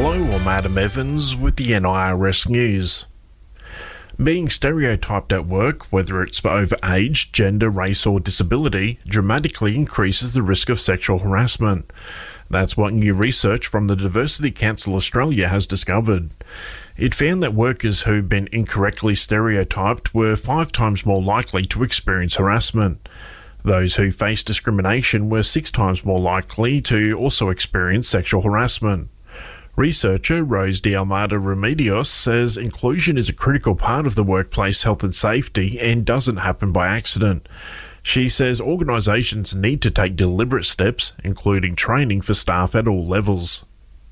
Hello, I'm Adam Evans with the NIRS News. Being stereotyped at work, whether it's over age, gender, race or disability, dramatically increases the risk of sexual harassment. That's what new research from the Diversity Council Australia has discovered. It found that workers who've been incorrectly stereotyped were 5 times more likely to experience harassment. Those who faced discrimination were 6 times more likely to also experience sexual harassment. Researcher Rose de Almeida Remedios says inclusion is a critical part of the workplace health and safety and doesn't happen by accident. She says organisations need to take deliberate steps, including training for staff at all levels.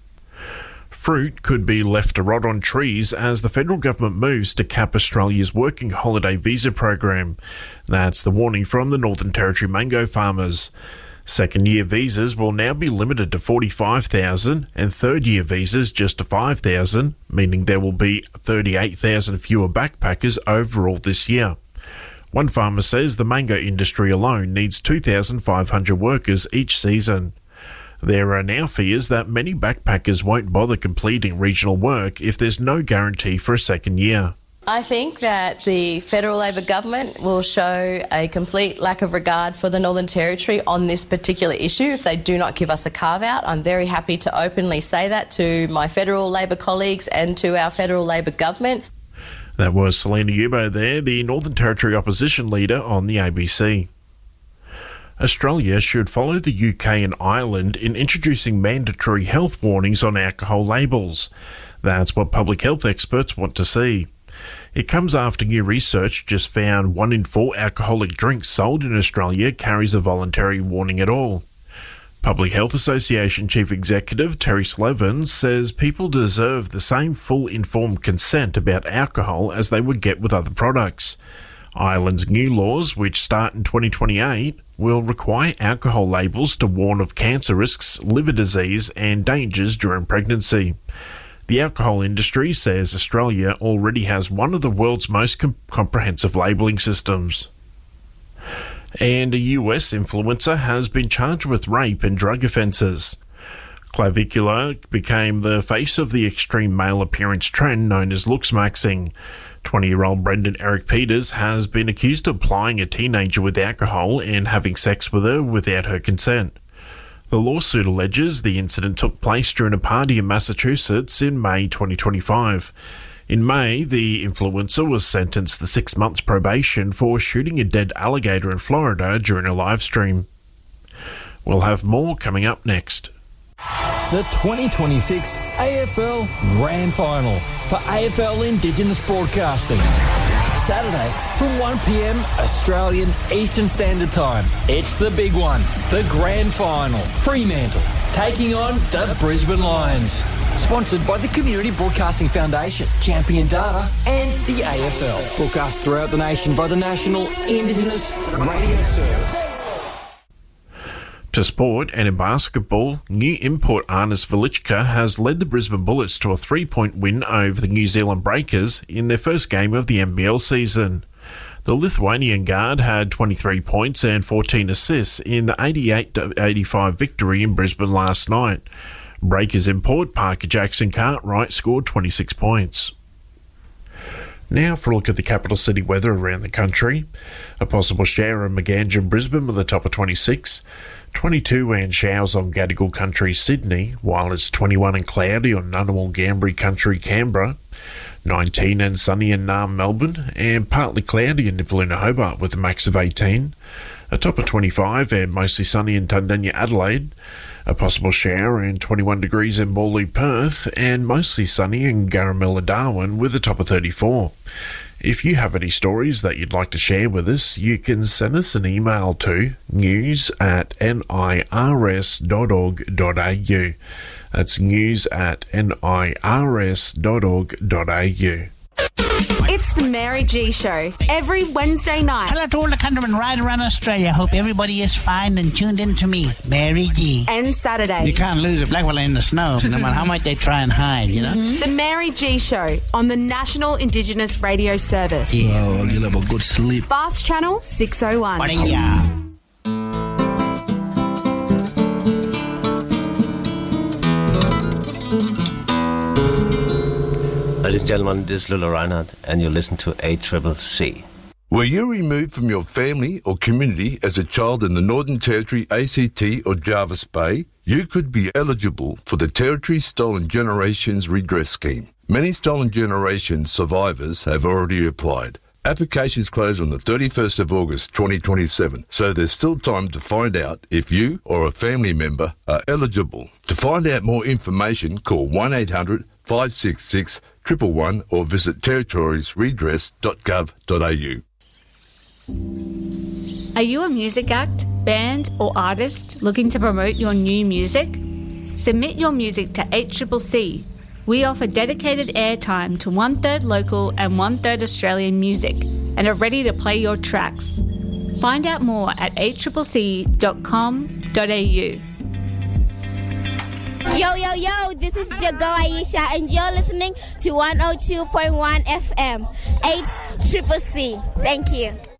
Fruit could be left to rot on trees as the federal government moves to cap Australia's working holiday visa program. That's the warning from the Northern Territory mango farmers. Second-year visas will now be limited to 45,000 and third-year visas just to 5,000, meaning there will be 38,000 fewer backpackers overall this year. One farmer says the mango industry alone needs 2,500 workers each season. There are now fears that many backpackers won't bother completing regional work if there's no guarantee for a second year. I think that the federal Labor government will show a complete lack of regard for the Northern Territory on this particular issue if they do not give us a carve-out. I'm very happy to openly say that to my federal Labor colleagues and to our federal Labor government. That was Selena Yubo there, the Northern Territory opposition leader on the ABC. Australia should follow the UK and Ireland in introducing mandatory health warnings on alcohol labels. That's what public health experts want to see. It comes after new research just found 1 in 4 alcoholic drinks sold in Australia carries a voluntary warning at all. Public Health Association Chief Executive Terry Slevin says people deserve the same full informed consent about alcohol as they would get with other products. Ireland's new laws, which start in 2028, will require alcohol labels to warn of cancer risks, liver disease and dangers during pregnancy. The alcohol industry says Australia already has one of the world's most comprehensive labelling systems. And a US influencer has been charged with rape and drug offences. Clavicular became the face of the extreme male appearance trend known as looksmaxing. 20-year-old Brendan Eric Peters has been accused of plying a teenager with alcohol and having sex with her without her consent. The lawsuit alleges the incident took place during a party in Massachusetts in May 2025. In May, the influencer was sentenced to 6 months probation for shooting a dead alligator in Florida during a live stream. We'll have more coming up next. The 2026 AFL Grand Final for AFL Indigenous Broadcasting. Saturday from 1 p.m. Australian Eastern Standard Time. It's the big one, the Grand Final. Fremantle taking on the Brisbane Lions. Sponsored by the Community Broadcasting Foundation, Champion Data and the AFL. Broadcast throughout the nation by the National Indigenous Radio Service. To sport, and in basketball, new import Arnis Velichka has led the Brisbane Bullets to a 3-point win over the New Zealand Breakers in their first game of the NBL season. The Lithuanian guard had 23 points and 14 assists in the 88-85 victory in Brisbane last night. Breakers import Parker Jackson Cartwright scored 26 points. Now for a look at the capital city weather around the country. A possible shower in Maganja, Brisbane with a top of 26. 22 and showers on Gadigal Country, Sydney, while it's 21 and cloudy on Ngunnawal Gambri Country, Canberra. 19 and sunny in Naarm, Melbourne, and partly cloudy in Nipaluna, Hobart with a max of 18. A top of 25 and mostly sunny in Tundenya, Adelaide. A possible shower and 21 degrees in Morley, Perth, and mostly sunny in Garamilla, Darwin with a top of 34. If you have any stories that you'd like to share with us, you can send us an email to news@nirs.org.au. That's news@nirs.org.au. It's the Mary G Show, every Wednesday night. Hello to all the countrymen right around Australia. Hope everybody is fine and tuned in to me, Mary G. And Saturday. You can't lose a black fella in the snow, no matter how much they try and hide, you know? Mm-hmm. The Mary G Show on the National Indigenous Radio Service. Yeah. Oh, you'll have a good sleep. Fast Channel 601. What are ya? Ladies and gentlemen, this is Lula Reinhardt, and you listen to ACCC. Were you removed from your family or community as a child in the Northern Territory, ACT or Jervis Bay? You could be eligible for the Territory Stolen Generations Redress Scheme. Many Stolen Generations survivors have already applied. Applications close on the 31st of August 2027, so there's still time to find out if you or a family member are eligible. To find out more information, call 1-800-566-111 or visit territoriesredress.gov.au. Are you a music act, band or artist looking to promote your new music? Submit your music to ACCC. We offer dedicated airtime to 1/3 local and 1/3 Australian music and are ready to play your tracks. Find out more at accc.com.au. Yo, yo, yo, this is Jago Aisha and you're listening to 102.1 FM, 8CCC. Thank you.